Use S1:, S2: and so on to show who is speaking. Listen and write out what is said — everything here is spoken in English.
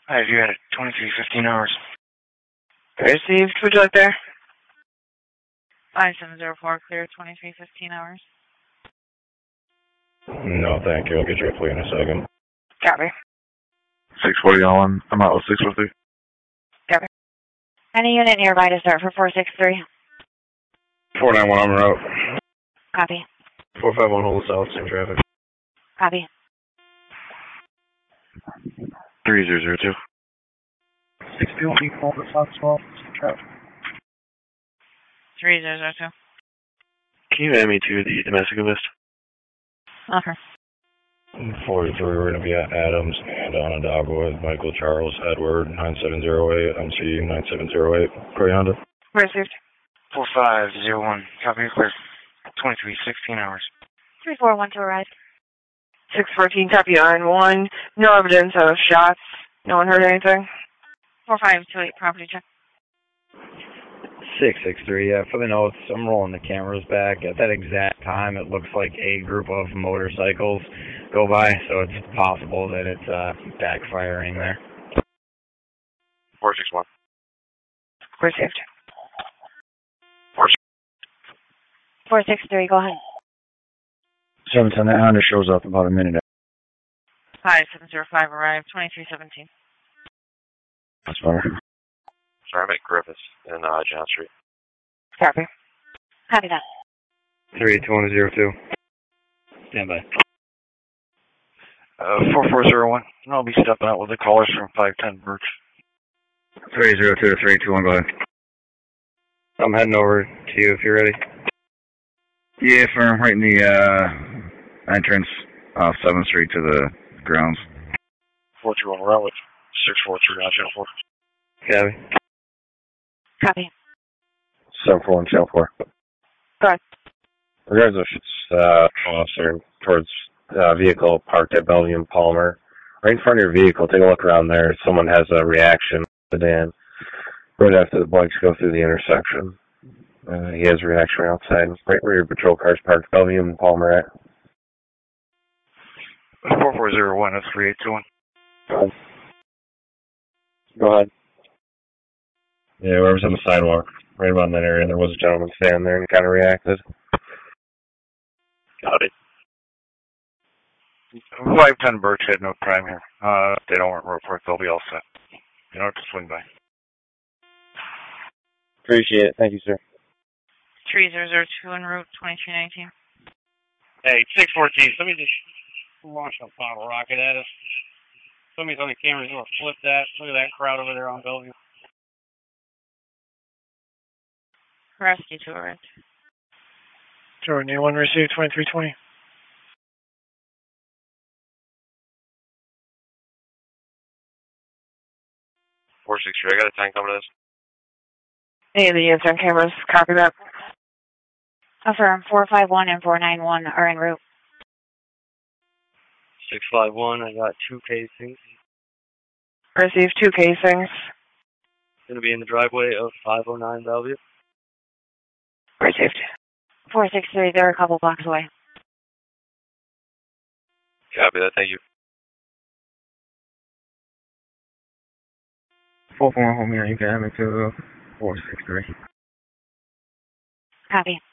S1: Hi, you had it 23:15 hours.
S2: Received. Would you like there?
S3: 5704, clear 23:15 hours.
S4: No, thank you. I'll get you a plea in a second.
S2: Copy.
S5: 640 on. I'm out with 643.
S2: Copy.
S3: Any unit nearby to start for 463?
S4: 491 on route.
S3: Copy.
S4: 451 hold south, same traffic.
S3: Copy.
S5: 3002.
S1: 650 hold the south 12, same traffic.
S3: 3002.
S5: Can you add me to the domestic list?
S3: Okay.
S4: 43, we're going to be at Adams and Onondaga with Michael Charles Edward 9708, MC 9708, Gray Honda.
S2: Received.
S1: 4501. Copy, clear. 23:16 hours.
S3: 3412 arrived.
S2: 614, copy on 1. No evidence of shots. No one heard anything.
S3: 4528, property check.
S6: 663, yeah, for the notes, I'm rolling the cameras back. At that exact time, it looks like a group of motorcycles go by, so it's possible that it's backfiring there.
S5: 461.
S2: Received.
S3: 463, go ahead.
S1: 710, that Honda shows up about a minute.
S3: 5705 arrived, 2317.
S1: That's better.
S5: Sorry, I'm at Griffiths in John Street.
S2: Copy.
S3: Copy that.
S4: 32102.
S6: Stand by.
S1: 4401. I'll be stepping out with the callers from 510 Birch.
S4: 302 to 321, go ahead. I'm heading over to you if you're ready.
S1: Yeah, firm, right in the entrance off 7th Street to the grounds.
S5: 421 Route 643 on Channel 4.
S4: Cabby.
S3: Copy.
S4: 741 Channel 4.
S2: Go ahead.
S4: Regards officer towards vehicle parked at Bellevue and Palmer. Right in front of your vehicle, take a look around there. Someone has a reaction, sedan, right after the bikes go through the intersection. He has a reaction outside, right where your patrol car's parked, Bellevue and Palmer at.
S1: 4401, that's 3821.
S4: Go ahead. Yeah, whoever's on the sidewalk, right around that area, there was a gentleman standing there and he kind of reacted.
S5: Got it.
S1: 510 Birch had no crime here. They don't want report, they'll be all set. You know what to swing by.
S4: Appreciate it. Thank you, sir.
S3: 3002 en route, 2319.
S7: Hey, 614, somebody just launched a bottle rocket at us. Somebody's on the camera going to flip that. Look at that crowd over there on Bellevue.
S3: Rescue 2 arrived.
S8: Jordan, A1 received 2320.
S5: I got a tank coming to this.
S2: Any of the units on cameras, copy that.
S3: Affirm, 451 and 491 are en route.
S7: 651, I got 2 casings.
S2: Received 2 casings.
S7: Going to be in the driveway of 509 Bellevue.
S2: Received.
S3: 463, they're a couple blocks away.
S5: Copy that, thank you.
S1: 441 home here, you can have me to 463.
S3: Copy.